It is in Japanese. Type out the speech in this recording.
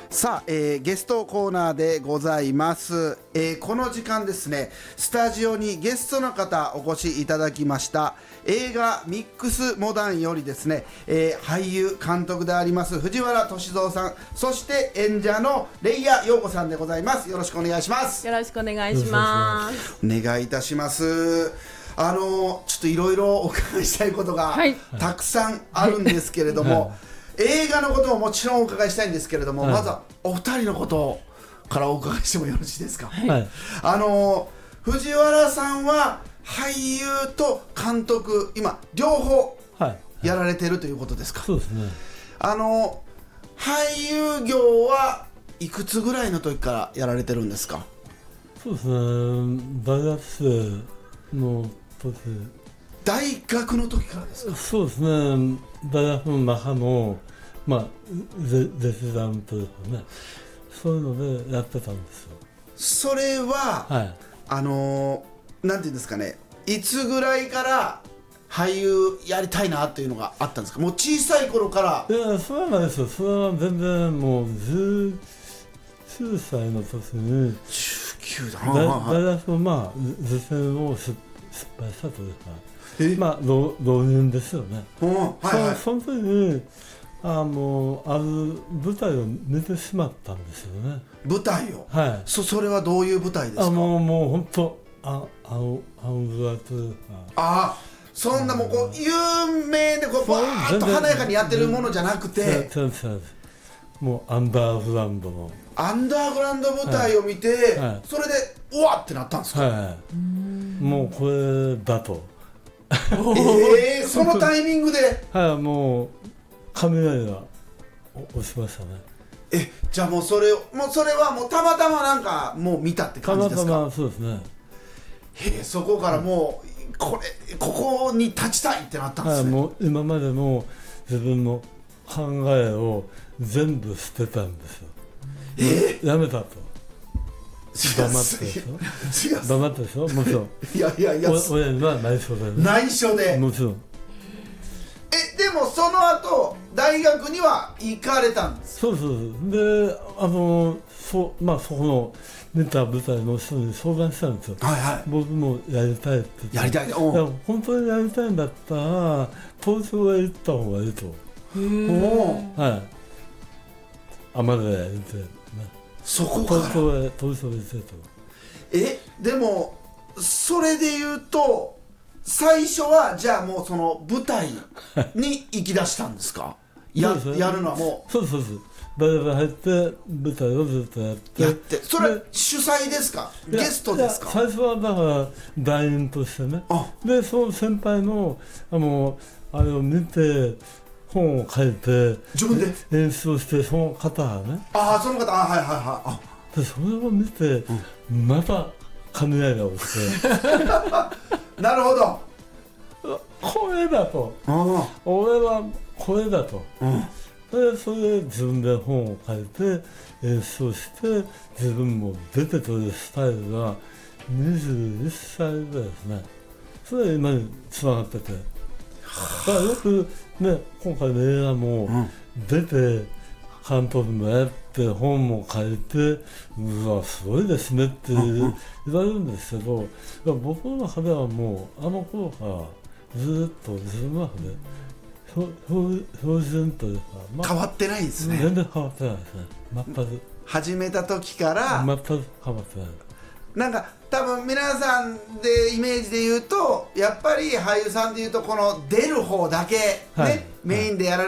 さあ、ゲストコーナーでございます。この時間ですね、スタジオにゲストの方お越しいただきました。映画ミックスモダンよりですね、俳優監督であります藤原敏蔵さん、そして演者のレイヤ陽子さんでございます。よろしくお願いします。 よろしくお願いします。 お願いいたします。ちょっといろいろお伺いしたいことがたくさんあるんですけれども、映画のことももちろんお伺いしたいんですけれども、まずはお二人のことからお伺いしてもよろしいですか。藤原さんは俳優と監督、今両方やられてるということですか。 そうですね。 俳優業はいくつぐらいの時からやられてるんですか。 そうですね、大学生の時。 大学の時からですか。 そうですね、大学の中の絶談というかね、そういうのでやってたんですよ。 それは、なんていうんですかね、いつぐらいから俳優やりたいなっていうのがあったんですか。もう小さい頃から。 いや、それはないですよ。それは全然もう19歳の時に 19だ、 大学の受験を失敗したというか、浪人ですよね。その時にある舞台を見てしまったんですよね。 舞台を。それはどういう舞台ですか。 もう本当青空というか。 そんなもうこう有名でこうバーッと華やかにやってるものじゃなくて、 もうアンダーグラウンドの舞台を見て、それでうわってなったんですか。 もうこれだと。 そのタイミングで。 もう雷が落ちましたね。 じゃあもうそれはもうたまたまなんかもう見たって感じですか。 たまたまそうですね。 そこからもうここに立ちたいってなったんですね。 もう今までの自分の考えを全部捨てたんですよ。やめたと。黙ってでしょ。黙ってでしょ。もちろん。親には内緒で。 内緒で。 もちろん。 でもその後大学には行かれたんです。 そうで、そこの見た舞台の人に相談したんですよ。僕もやりたいって言って。本当にやりたいんだったら東京へ行った方がいいと。まだやりたいね。 そこから東京へ行ってと。 でもそれで言うと最初はじゃあもうその舞台に行き出したんですか。やるのはもう。 そう大学入って舞台をずっとやってそれ主催ですか、ゲストですか。 最初はだから団員としてね。でその先輩のあれを見て本を書いて自分で演出をして、その方がね、 その方でそれを見て、また雷が落ちてなるほど、 これだと、俺はこれだと、それで自分で本を書いて演出をして自分も出てというスタイルが21歳ぐらいですね。それが今につながってて、だからよくね、今回の映画も出て監督もやって本も書いて、うわすごいですねって言われるんですけど、僕の中ではもうあの頃からずっと自分の中で標準というか、 変わってないですね。 全然変わってないですね。全く始めた時から全く変わってない。 なんか多分皆さんでイメージで言うと、やっぱり俳優さんで言うとこの出る方だけね、メインでやられ